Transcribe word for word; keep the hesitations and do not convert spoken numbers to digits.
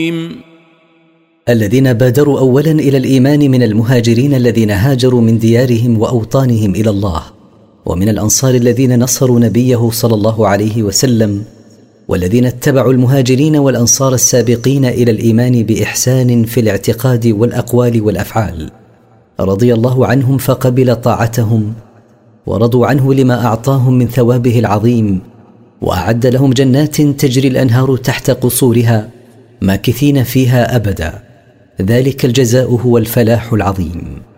الذين بادروا أولا إلى الإيمان من المهاجرين الذين هاجروا من ديارهم وأوطانهم إلى الله، ومن الأنصار الذين نصروا نبيه صلى الله عليه وسلم، والذين اتبعوا المهاجرين والأنصار السابقين إلى الإيمان بإحسان في الاعتقاد والأقوال والأفعال، رضي الله عنهم فقبل طاعتهم، ورضوا عنه لما أعطاهم من ثوابه العظيم، وأعد لهم جنات تجري الأنهار تحت قصورها ماكثين فيها أبدا، ذلك الجزاء هو الفلاح العظيم.